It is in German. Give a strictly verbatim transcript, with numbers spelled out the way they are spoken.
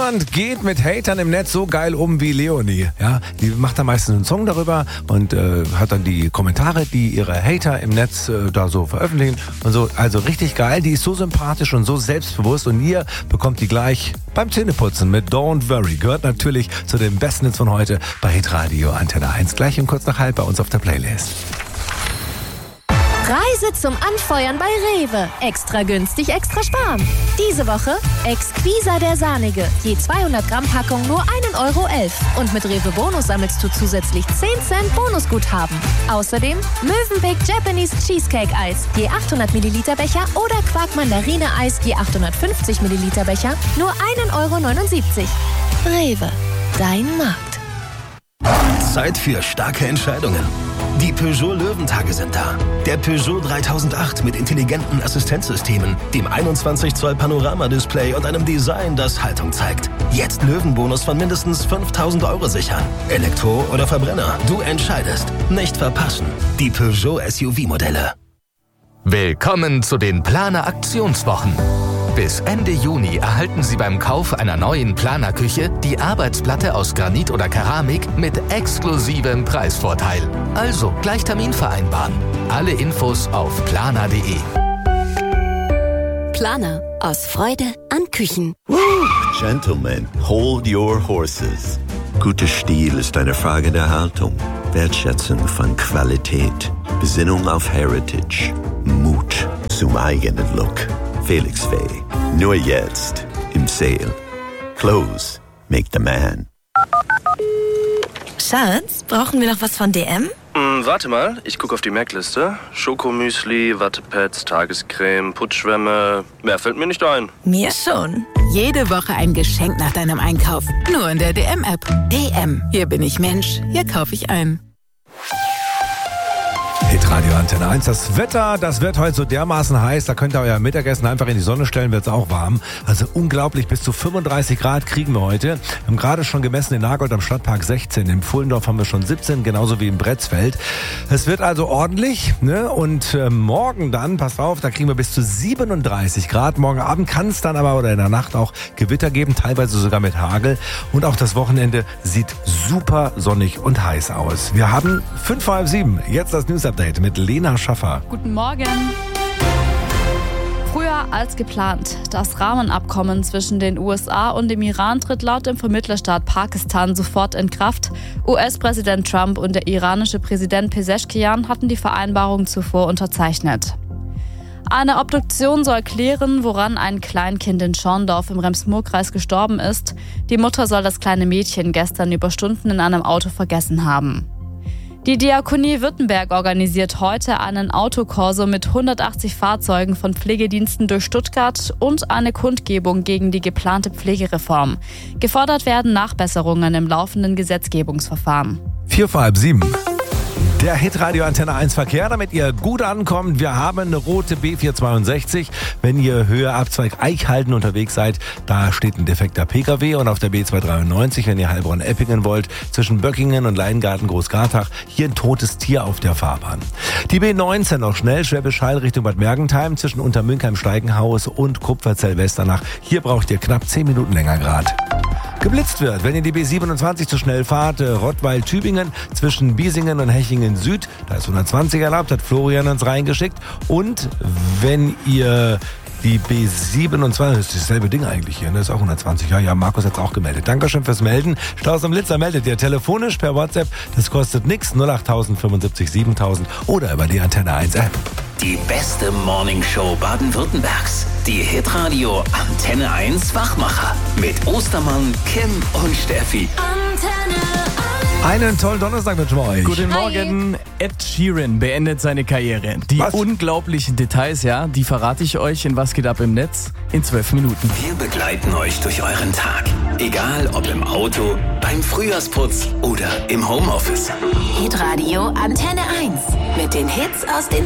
Niemand geht mit Hatern im Netz so geil um wie Leonie. Ja, die macht da meistens einen Song darüber und äh, hat dann die Kommentare, die ihre Hater im Netz äh, da so veröffentlichen und so. Also richtig geil. Die ist so sympathisch und so selbstbewusst und ihr bekommt die gleich beim Zähneputzen mit Don't Worry. Gehört natürlich zu den besten Hits von heute bei Hitradio Antenne eins. Gleich um kurz nach halb bei uns auf der Playlist. Preise zum Anfeuern bei Rewe. Extra günstig, extra sparen. Diese Woche Exquisa der Sahnige. Je zweihundert Gramm Packung nur ein Euro elf. Und mit Rewe Bonus sammelst du zusätzlich zehn Cent Bonusguthaben. Außerdem Mövenpick Japanese Cheesecake Eis. Je achthundert Milliliter Becher oder Quark Mandarine Eis. Je achthundertfünfzig Milliliter Becher. Nur ein Euro neunundsiebzig. Rewe. Dein Markt. Zeit für starke Entscheidungen. Die Peugeot Löwentage sind da. Der Peugeot dreitausendacht mit intelligenten Assistenzsystemen, dem einundzwanzig Zoll Panoramadisplay und einem Design, das Haltung zeigt. Jetzt Löwenbonus von mindestens fünftausend Euro sichern. Elektro oder Verbrenner, du entscheidest. Nicht verpassen. Die Peugeot S U V-Modelle. Willkommen zu den Planer Aktionswochen. Bis Ende Juni erhalten Sie beim Kauf einer neuen Planerküche die Arbeitsplatte aus Granit oder Keramik mit exklusivem Preisvorteil. Also gleich Termin vereinbaren. Alle Infos auf planer punkt de. Planer. Aus Freude an Küchen. Gentlemen, hold your horses. Guter Stil ist eine Frage der Haltung, Wertschätzung von Qualität, Besinnung auf Heritage, Mut zum eigenen Look. Felix Faye. Nur jetzt im Sale. Clothes make the man. Schatz, brauchen wir noch was von D M? Hm, warte mal, ich gucke auf die Merkliste. Schokomüsli, Wattepads, Tagescreme, Putzschwämme. Mehr fällt mir nicht ein. Mir schon. Jede Woche ein Geschenk nach deinem Einkauf. Nur in der D M-App. D M. Hier bin ich Mensch. Hier kaufe ich ein. Hitradio Antenne eins. Das Wetter, das wird heute so dermaßen heiß, da könnt ihr euer Mittagessen einfach in die Sonne stellen, wird es auch warm. Also unglaublich, bis zu fünfunddreißig Grad kriegen wir heute. Wir haben gerade schon gemessen in Nagold am Stadtpark sechzehn, im Pfullendorf haben wir schon siebzehn, genauso wie im Bretzfeld. Es wird also ordentlich, ne? Und äh, morgen dann, passt auf, da kriegen wir bis zu siebenunddreißig Grad. Morgen Abend kann es dann aber oder in der Nacht auch Gewitter geben, teilweise sogar mit Hagel. Und auch das Wochenende sieht super sonnig und heiß aus. Wir haben fünf vor halb sieben, jetzt das News Update mit Lena Schaffer. Guten Morgen. Früher als geplant. Das Rahmenabkommen zwischen den U S A und dem Iran tritt laut dem Vermittlerstaat Pakistan sofort in Kraft. U S-Präsident Trump und der iranische Präsident Pezeshkian hatten die Vereinbarung zuvor unterzeichnet. Eine Obduktion soll klären, woran ein Kleinkind in Schorndorf im Rems-Murr-Kreis gestorben ist. Die Mutter soll das kleine Mädchen gestern über Stunden in einem Auto vergessen haben. Die Diakonie Württemberg organisiert heute einen Autokorso mit hundertachtzig Fahrzeugen von Pflegediensten durch Stuttgart und eine Kundgebung gegen die geplante Pflegereform. Gefordert werden Nachbesserungen im laufenden Gesetzgebungsverfahren. Vier vor halb sieben. Der Hitradio Antenne eins Verkehr, damit ihr gut ankommt. Wir haben eine rote B vierhundertzweiundsechzig. Wenn ihr Höhe Abzweig Eichhalden unterwegs seid, da steht ein defekter Pkw. Und auf der B zweihundertdreiundneunzig, wenn ihr Heilbronn-Eppingen wollt, zwischen Böckingen und Leingarten-Großgartach, hier ein totes Tier auf der Fahrbahn. Die B neunzehn noch schnell, Schwäbisch Hall Richtung Bad Mergentheim, zwischen Untermünkheim-Steigenhaus und Kupferzell-Westernach. Hier braucht ihr knapp zehn Minuten länger Grad. Geblitzt wird, wenn ihr die B siebenundzwanzig zu schnell fahrt, Rottweil-Tübingen zwischen Biesingen und Hechingen Süd, da ist hundertzwanzig erlaubt, hat Florian uns reingeschickt. Und wenn ihr die B siebenundzwanzig, das ist dasselbe Ding eigentlich hier, das ist auch hundertzwanzig, ja, ja, Markus hat es auch gemeldet. Dankeschön fürs Melden. Staus am Blitzer meldet ihr telefonisch per WhatsApp, das kostet nix, null acht null null fünfundsiebzig siebentausend oder über die Antenne eins App. Die beste Morningshow Baden-Württembergs. Die Hitradio Antenne eins Wachmacher. Mit Ostermann, Kim und Steffi. Antenne eins. Einen tollen Donnerstag wünschen wir euch. Guten Morgen. Ed Sheeran beendet seine Karriere. Die Was? unglaublichen Details, ja, die verrate ich euch in Was geht ab im Netz in zwölf Minuten. Wir begleiten euch durch euren Tag. Egal ob im Auto, beim Frühjahrsputz oder im Homeoffice. Hitradio Antenne eins. Mit den Hits aus den